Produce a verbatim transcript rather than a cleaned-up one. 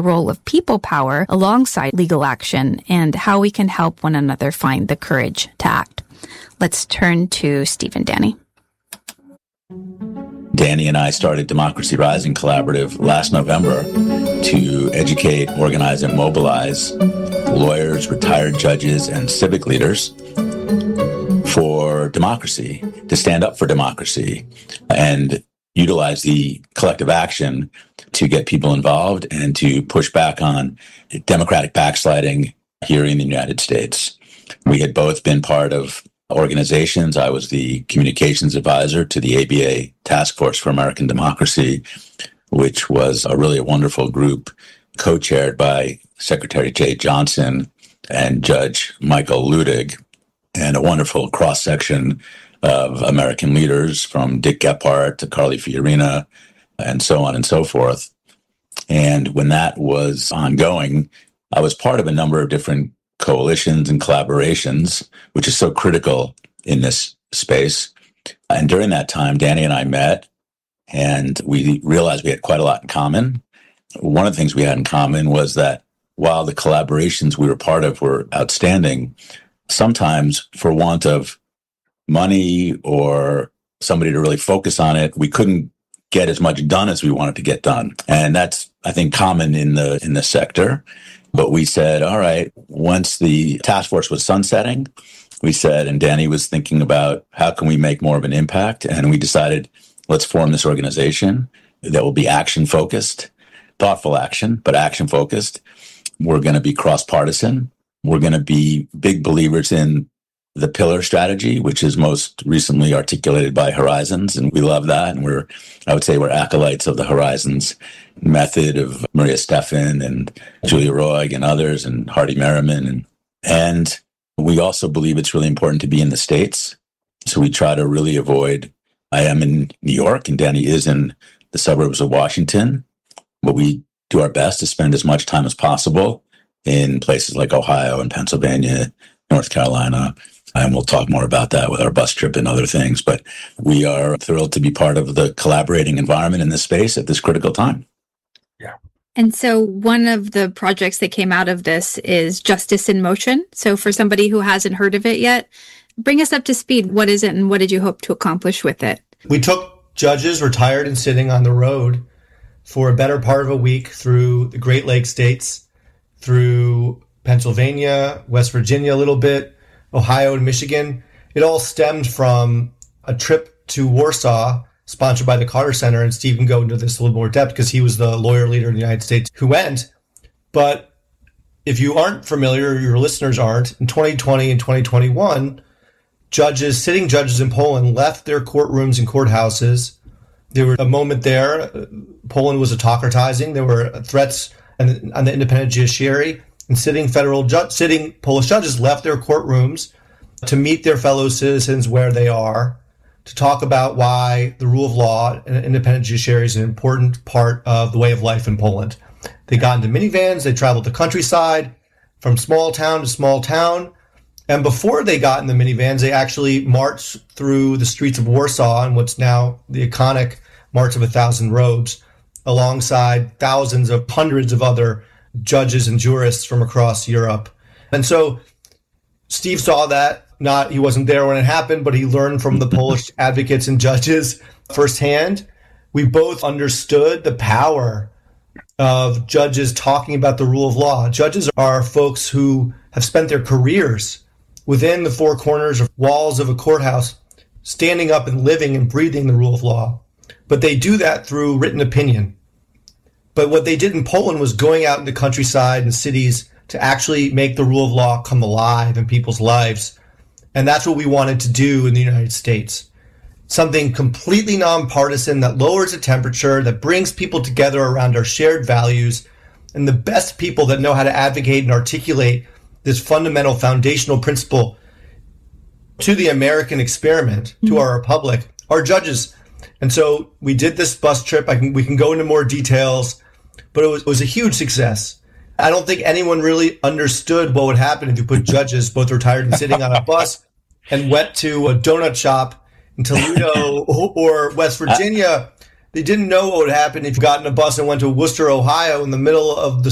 role of people power alongside legal action and how we can help one another find the courage to act. Let's turn to Steve and Danny. Danny and I started Democracy Rising Collaborative last November to educate, organize, and mobilize lawyers, retired judges, and civic leaders for democracy, to stand up for democracy and utilize the collective action to get people involved and to push back on democratic backsliding here in the United States. We had both been part of organizations. I was the communications advisor to the A B A Task Force for American Democracy, which was a really wonderful group co-chaired by Secretary Jay Johnson and Judge Michael Ludig, and a wonderful cross-section of American leaders from Dick Gephardt to Carly Fiorina and so on and so forth. And when that was ongoing, I was part of a number of different coalitions and collaborations, which is so critical in this space. And during that time, Danny and I met, and we realized we had quite a lot in common. One of the things we had in common was that while the collaborations we were part of were outstanding, sometimes for want of money or somebody to really focus on it, we couldn't get as much done as we wanted to get done. And that's, I think, common in the in the sector. But we said, all right, once the task force was sunsetting, we said, and Danny was thinking about how can we make more of an impact? And we decided, let's form this organization that will be action-focused, thoughtful action, but action-focused. We're going to be cross-partisan. We're going to be big believers in the pillar strategy, which is most recently articulated by Horizons. And we love that. And we're, I would say we're acolytes of the Horizons method of Maria Stephan and Julia Roig and others and Hardy Merriman. And, and we also believe it's really important to be in the States. So we try to really avoid, I am in New York and Danny is in the suburbs of Washington, but we do our best to spend as much time as possible in places like Ohio and Pennsylvania, North Carolina. And we'll talk more about that with our bus trip and other things. But we are thrilled to be part of the collaborating environment in this space at this critical time. Yeah. And so one of the projects that came out of this is Justice in Motion. So for somebody who hasn't heard of it yet, bring us up to speed. What is it and what did you hope to accomplish with it? We took judges retired and sitting on the road for a better part of a week through the Great Lakes states, through Pennsylvania, West Virginia a little bit, Ohio and Michigan. It all stemmed from a trip to Warsaw sponsored by the Carter Center, and Steve can go into this a little more depth because he was the lawyer leader in the United States who went. But if you aren't familiar, or your listeners aren't, in twenty twenty and twenty twenty-one, judges, sitting judges in Poland left their courtrooms and courthouses. There were a moment there, Poland was autocratizing. There were threats on the, on the independent judiciary. And sitting federal ju- sitting Polish judges left their courtrooms to meet their fellow citizens where they are, to talk about why the rule of law and independent judiciary is an important part of the way of life in Poland. They got into minivans, they traveled the countryside from small town to small town. And before they got in the minivans, they actually marched through the streets of Warsaw in what's now the iconic March of a Thousand Robes, alongside thousands of hundreds of other judges and jurists from across Europe. And so Steve saw that. Not he wasn't there when it happened, but he learned from the Polish advocates and judges firsthand. We both understood the power of judges talking about the rule of law. Judges are folks who have spent their careers within the four corners of walls of a courthouse, standing up and living and breathing the rule of law. But they do that through written opinion. But what they did in Poland was going out in the countryside and cities to actually make the rule of law come alive in people's lives. And that's what we wanted to do in the United States. Something completely nonpartisan that lowers the temperature, that brings people together around our shared values, and the best people that know how to advocate and articulate this fundamental foundational principle to the American experiment, to our republic, are judges. And so we did this bus trip. I can, we can go into more details, but it was, it was a huge success. I don't think anyone really understood what would happen if you put judges, both retired and sitting, on a bus and went to a donut shop in Toledo or West Virginia. They didn't know what would happen if you got in a bus and went to Worcester, Ohio, in the middle of the